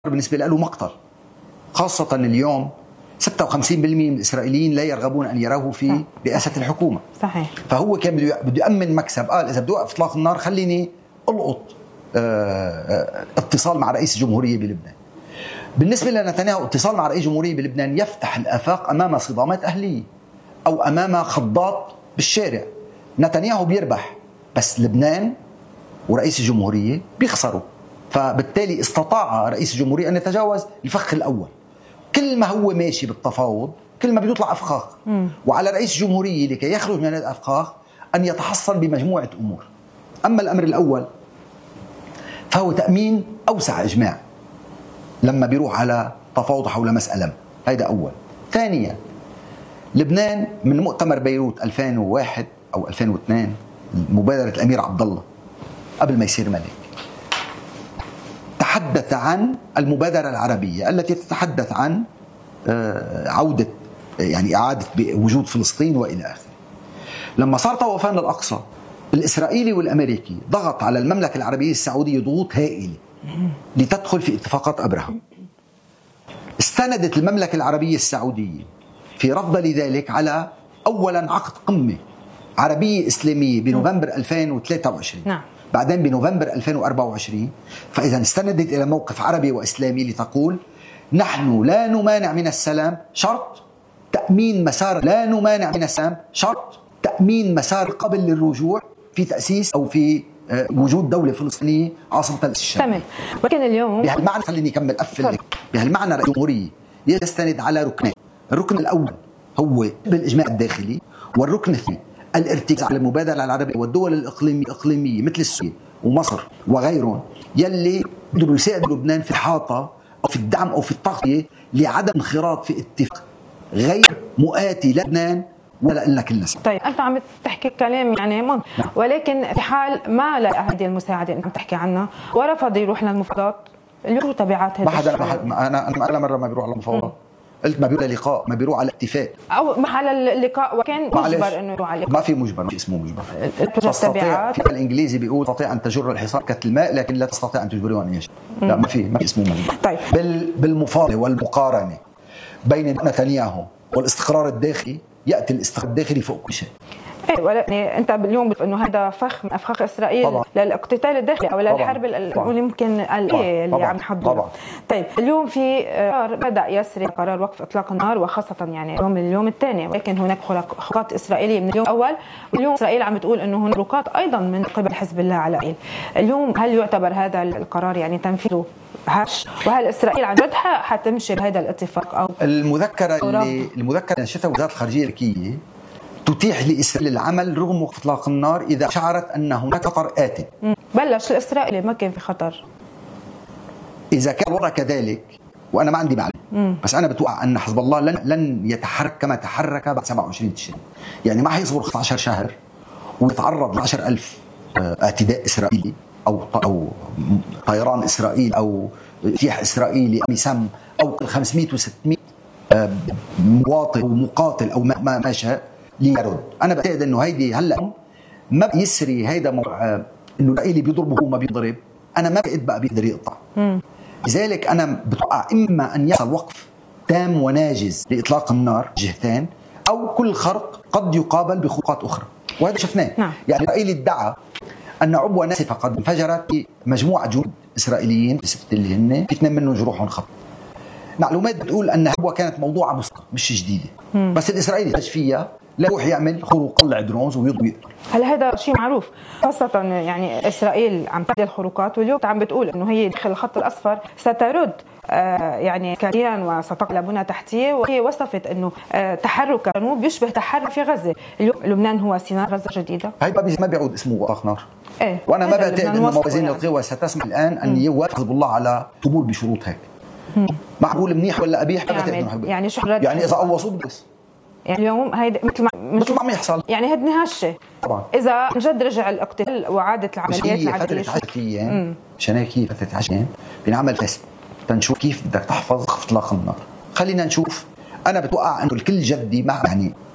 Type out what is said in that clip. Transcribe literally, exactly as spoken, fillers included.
بالنسبة له مقتل، خاصة اليوم ستة وخمسين بالمئة من الإسرائيليين لا يرغبون أن يروه في رئاسة الحكومة. صحيح. فهو كان بده بده يأمن مكسب، قال إذا بدي أوقف إطلاق النار خليني ألقط اتصال مع رئيس الجمهورية بلبنان. بالنسبة لنتنياهو اتصال مع رئيس الجمهورية بلبنان يفتح الآفاق أمام صدامات أهلية أو أمام خضات بالشارع. نتنياهو بيربح بس لبنان ورئيس الجمهورية بيخسروا، فبالتالي استطاع رئيس الجمهورية أن يتجاوز الفخ الأول. كل ما هو ماشي بالتفاوض كل ما بيطلع أفخاخ، وعلى رئيس الجمهورية لكي يخرج من الأفخاخ أن يتحصل بمجموعة أمور. أما الأمر الأول فهو تأمين أوسع إجماع لما بيروح على تفاوض حول مسألة، هذا أول. ثانيا، لبنان من مؤتمر بيروت ألفين وواحد أو ألفين واثنين، مبادرة الأمير عبد الله قبل ما يصير ملك، تحدث عن المبادرة العربية التي تتحدث عن عودة يعني إعادة وجود فلسطين وإلى آخره. لما صار طوفان الأقصى الإسرائيلي والأمريكي ضغط على المملكة العربية السعودية ضغوط هائلة لتدخل في اتفاقات أبرهة. استندت المملكة العربية السعودية في رفض لذلك على أولا عقد قمة عربية إسلامية بنوفمبر ألفين وثلاثة وعشرين، نعم. بعدين بنوفمبر ألفين وأربعة وعشرين. فإذا استندت إلى موقف عربي وإسلامي لتقول نحن لا نمانع من السلام شرط تأمين مسار، لا نمانع من السلام شرط تأمين مسار قبل للرجوع في تأسيس أو في وجود دولة فلسطينية عاصمة الشام. تمام. ولكن اليوم بهالمعنى خليني أكمل أقفل لك. بهالمعنى رئيس الجمهورية يستند على ركنين. الركن الأول هو بالإجماع الداخلي، والركن الثاني الارتكاز على المبادرة العربية والدول الإقليمية مثل السورية ومصر وغيرهم يلي بدهم يساعدوا لبنان في الإحاطة أو في الدعم أو في التغطية لعدم انخراط في اتفاق غير مؤاتي لبنان ولا إلا كل ناس. طيب أنت عم تحكي كلام يعني من، ولكن في حال ما لا هذه المساعدة أنت عم تحكي عنها ورفض يروح للمفاوضات، اليوم شو تبعات هذا؟ ما حدا أنا أنا أنا مرة ما بيروح على المفاوضات، قلت ما بيروح لقاء، ما بيروح على اتفاق او على اللقاء، وكان مجبر انه يروح على اللقاء. ما في مجبر، ما في اسمه مجبر. تستطيع في الانجليزي بيقول تستطيع ان تجر الحصان كالماء لكن لا تستطيع ان تجبره ان يشرب. لا ما في ما في اسمه مجبر. طيب بال بالمفاضله والمقارنه بين نتنياهو والاستقرار الداخلي ياتي الاستقرار الداخلي فوق كل شيء. يعني انت اليوم بتقول انه هذا فخ من افخاخ اسرائيل طبعا للاقتتال الداخلي او للحرب اللي ممكن اللي عم نحضرها. طيب اليوم في قرار بدا يسري قرار وقف اطلاق النار، وخاصه يعني اليوم اليوم الثاني، ولكن هناك خطوات اسرائيليه من اليوم الاول، واليوم اسرائيل عم بتقول انه هناك خطوات ايضا من قبل حزب الله على اسرائيل. اليوم هل يعتبر هذا القرار يعني تنفيذه هش، وهل اسرائيل عن جد حتمشي بهذا الاتفاق؟ او المذكره اللي المذكره اللي نشرتها وزاره الخارجيه الامريكيه تتيح لإسرائيل العمل رغم وقف إطلاق النار إذا شعرت أن هناك خطر آت. بلش الإسرائيلي ما كان في خطر. إذا كان الوضع كذلك وأنا ما عندي معلومة، بس أنا بتوقع أن حزب الله لن لن يتحرك كما تحرك بعد سبعة وعشرين تشرين. يعني ما حيصبر خمسة عشر شهر ويتعرض ل عشرة ألف اعتداء إسرائيلي أو أو طيران إسرائيل أو اجتياح إسرائيلي أو سم أو خمسمئة وستمئة مواطن ومقاتل أو ما ما شاء ليرد. أنا بعتقد إنه هيدي هلا ما بيسري هيدا موضوع إنه الإسرائيلي بيضربه وما بيضرب، أنا ما بعتقد بقى بيقدر يقطع. لذلك أنا بتوقع إما أن يحصل وقف تام وناجز لإطلاق النار جهتين، أو كل خرق قد يقابل بخطوات أخرى، وهذا شفناه. نعم. يعني الإسرائيلي ادعى أن عبوة ناسفة قد انفجرت في مجموعة جنود إسرائيليين اللي هن في اثنين منهم جروحهم خطر. معلومات بتقول أن العبوة كانت موضوعة مسبقة مش جديدة، مم. بس الإسرائيلي خرج فيها لا يروح يعمل خروق طلع درونز ويضوي. هل هذا شيء معروف؟ خاصة يعني إسرائيل عم تعمل الخروقات، واليوم عم بتقول إنه هي داخل الخط الأصفر سترد آه يعني كاريا وستقلب بنى تحتية، وهي وصفت إنه آه تحرك الجنوب يشبه تحرك في غزة. اليوم لبنان هو سيناء غزة جديدة. هاي ما بيعود اسمه إطلاق نار. إيه؟ وأنا ما بعتقد إنه موازين يعني القوى ستسمح الآن أن يوافق حزب الله على قبول بشروط هيك. معقول منيح ولا قبيح؟ يعني يعني شو يعني إذا قوصوا بس. يعني اليوم هيدا مثل ما مثل ما عم يحصل، يعني هدني هالشيء طبعا اذا جد رجع الاقتتال وعادت العمليات العاديه. فتره عشر ايام مشان هيك هي فتره عشر ايام بنعمل تيست تنشوف كيف بدك تحفظ اطلاق النار. خلينا نشوف. انا بتوقع انه الكل جدي مع يعني